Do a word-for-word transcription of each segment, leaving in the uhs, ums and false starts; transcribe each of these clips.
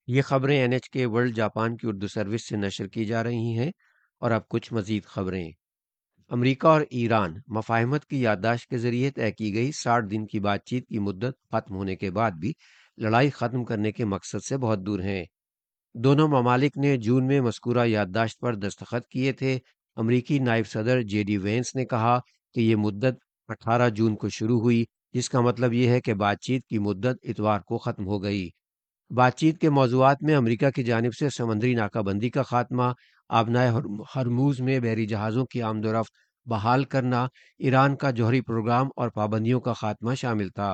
یہ خبریں N H کے ورلڈ جاپان کی اردو سروس سے نشر کی جا رہی ہیں۔ اور اب کچھ مزید خبریں۔ امریکہ اور ایران مفاہمت کی یادداشت کے ذریعے طے کی گئی ساٹھ دن کی بات چیت کی مدت ختم ہونے کے بعد بھی لڑائی ختم کرنے کے مقصد سے بہت دور ہیں۔ دونوں ممالک نے جون میں مذکورہ یادداشت پر دستخط کیے تھے۔ امریکی نائب صدر جے ڈی وینس نے کہا کہ یہ مدت اٹھارہ جون کو شروع ہوئی، جس کا مطلب یہ ہے کہ بات چیت کی مدت اتوار کو ختم ہو گئی۔ بات چیت کے موضوعات میں امریکہ کی جانب سے سمندری ناکہ بندی کا خاتمہ، آبنائے ہرموز میں بحری جہازوں کی آمد و رفت بحال کرنا، ایران کا جوہری پروگرام اور پابندیوں کا خاتمہ شامل تھا۔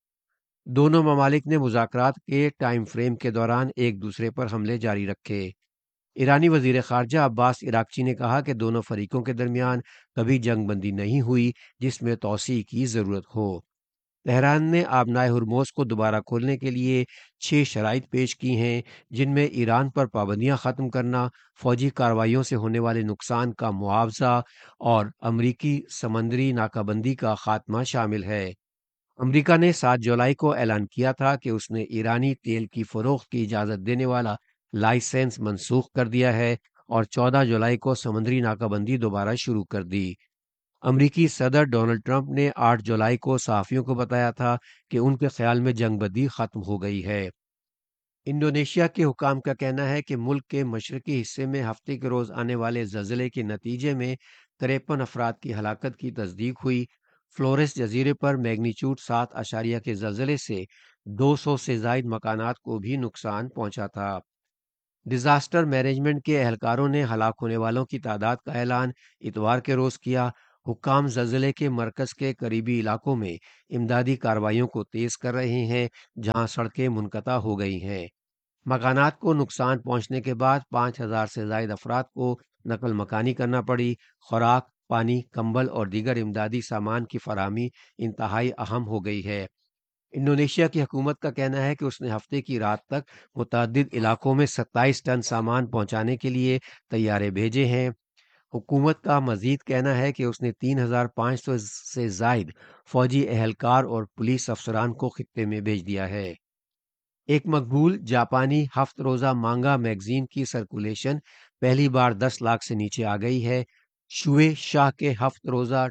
دونوں ممالک نے مذاکرات کے ٹائم فریم کے دوران ایک دوسرے پر حملے جاری رکھے۔ ایرانی وزیر خارجہ عباس عراقچی نے کہا کہ دونوں فریقوں کے درمیان کبھی جنگ بندی نہیں ہوئی جس میں توسیع کی ضرورت ہو۔ تہران نے آبنائے ہرموز کو دوبارہ کھولنے کے لیے چھ شرائط پیش کی ہیں، جن میں ایران پر پابندیاں ختم کرنا، فوجی کارروائیوں سے ہونے والے نقصان کا معاوضہ اور امریکی سمندری ناکہ بندی کا خاتمہ شامل ہے۔ امریکہ نے سات جولائی کو اعلان کیا تھا کہ اس نے ایرانی تیل کی فروخت کی اجازت دینے والا لائسنس منسوخ کر دیا ہے اور چودہ جولائی کو سمندری ناکہ بندی دوبارہ شروع کر دی۔ امریکی صدر ڈونلڈ ٹرمپ نے آٹھ جولائی کو صحافیوں کو بتایا تھا کہ ان کے خیال میں جنگ بندی ختم ہو گئی ہے۔ انڈونیشیا کے حکام کا کہنا ہے کہ ملک کے مشرقی حصے میں ہفتے کے روز آنے والے زلزلے کے نتیجے میں تریپن افراد کی ہلاکت کی تصدیق ہوئی۔ فلورس جزیرے پر میگنیچیوڈ سات اشاریہ کے زلزلے سے دو سو سے زائد مکانات کو بھی نقصان پہنچا تھا۔ ڈیزاسٹر مینجمنٹ کے اہلکاروں نے ہلاک ہونے والوں کی تعداد کا اعلان اتوار کے روز کیا۔ حکام زلزلے کے مرکز کے قریبی علاقوں میں امدادی کارروائیوں کو تیز کر رہے ہیں، جہاں سڑکیں منقطع ہو گئی ہیں۔ مکانات کو نقصان پہنچنے کے بعد پانچ ہزار سے زائد افراد کو نقل مکانی کرنا پڑی۔ خوراک، پانی، کمبل اور دیگر امدادی سامان کی فراہمی انتہائی اہم ہو گئی ہے۔ انڈونیشیا کی حکومت کا کہنا ہے کہ اس نے ہفتے کی رات تک متعدد علاقوں میں ستائیس ٹن سامان پہنچانے کے لیے طیارے بھیجے ہیں۔ حکومت کا مزید کہنا ہے کہ اس نے تین ہزار پانچ سو سے زائد فوجی اہلکار اور پولیس افسران کو خطے میں بھیج دیا ہے۔ ایک مقبول جاپانی ہفت روزہ مانگا میگزین کی سرکولیشن پہلی بار دس لاکھ سے نیچے آ گئی ہے۔ شوئے شاہ کے ہفت روزہ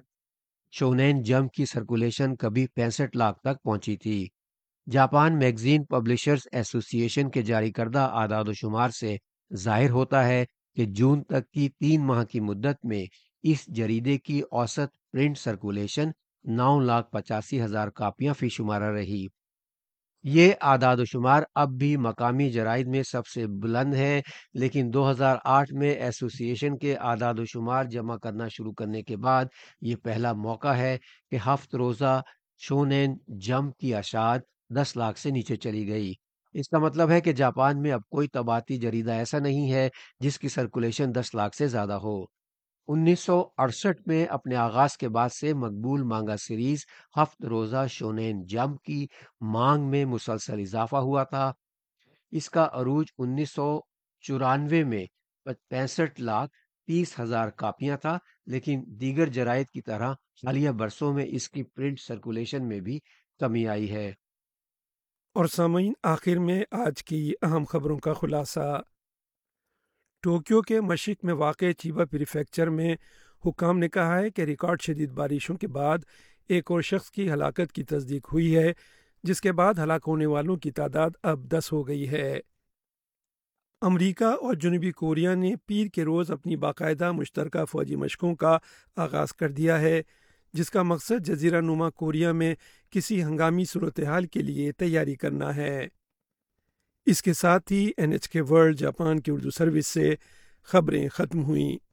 شونین جمپ کی سرکولیشن کبھی پینسٹھ لاکھ تک پہنچی تھی۔ جاپان میگزین پبلشرز ایسوسی ایشن کے جاری کردہ اعداد و شمار سے ظاہر ہوتا ہے کہ جون تک کی تین ماہ کی مدت میں اس جریدے کی اوسط پرنٹ سرکولیشن نو لاکھ پچاسی ہزار کاپیاں فی شمارہ رہی۔ یہ اعداد و شمار اب بھی مقامی جرائد میں سب سے بلند ہے، لیکن دو ہزار آٹھ میں ایسوسی ایشن کے اعداد و شمار جمع کرنا شروع کرنے کے بعد یہ پہلا موقع ہے کہ ہفت روزہ شونین جمپ کی اشاعت دس لاکھ سے نیچے چلی گئی۔ اس کا مطلب ہے کہ جاپان میں اب کوئی طباعتی جریدہ ایسا نہیں ہے جس کی سرکولیشن دس لاکھ سے زیادہ ہو۔ انیس سو اڑسٹھ میں اپنے آغاز کے بعد سے مقبول مانگا سیریز ہفت روزہ شونین جمپ کی مانگ میں مسلسل اضافہ ہوا تھا۔ اس کا عروج انیس سو چورانوے میں پینسٹھ لاکھ تیس ہزار کاپیاں تھا، لیکن دیگر جرائد کی طرح حالیہ برسوں میں اس کی پرنٹ سرکولیشن میں بھی کمی آئی ہے۔ اور سامعین، آخر میں آج کی اہم خبروں کا خلاصہ۔ ٹوکیو کے مشرق میں واقع چیبا پریفیکچر میں حکام نے کہا ہے کہ ریکارڈ شدید بارشوں کے بعد ایک اور شخص کی ہلاکت کی تصدیق ہوئی ہے، جس کے بعد ہلاک ہونے والوں کی تعداد اب دس ہو گئی ہے۔ امریکہ اور جنوبی کوریا نے پیر کے روز اپنی باقاعدہ مشترکہ فوجی مشقوں کا آغاز کر دیا ہے، جس کا مقصد جزیرہ نما کوریا میں کسی ہنگامی صورتحال کے لیے تیاری کرنا ہے۔ اس کے ساتھ ہی این ایچ کے ورلڈ جاپان کی اردو سروس سے خبریں ختم ہوئیں۔